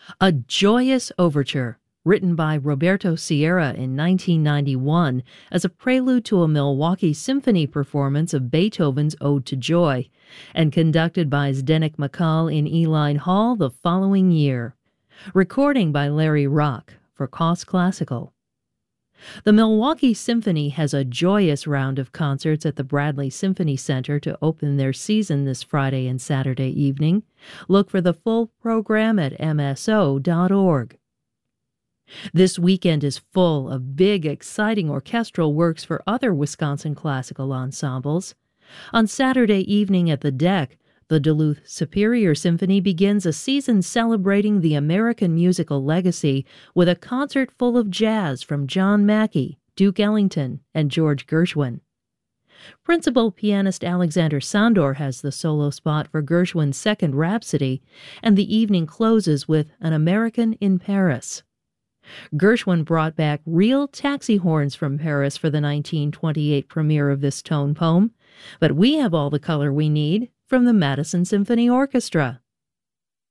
A Joyous Overture, written by Roberto Sierra in 1991 as a prelude to a Milwaukee Symphony performance of Beethoven's Ode to Joy, and conducted by Zdenek Makal in Eline Hall the following year. Recording by Larry Rock for Cost Classical. The Milwaukee Symphony has a joyous round of concerts at the Bradley Symphony Center to open their season this Friday and Saturday evening. Look for the full program at mso.org. This weekend is full of big, exciting orchestral works for other Wisconsin classical ensembles. On Saturday evening at the Deck, the Duluth Superior Symphony begins a season celebrating the American musical legacy with a concert full of jazz from John Mackey, Duke Ellington, and George Gershwin. Principal pianist Alexander Sandor has the solo spot for Gershwin's Second Rhapsody, and the evening closes with An American in Paris. Gershwin brought back real taxi horns from Paris for the 1928 premiere of this tone poem, but we have all the color we need from the Madison Symphony Orchestra.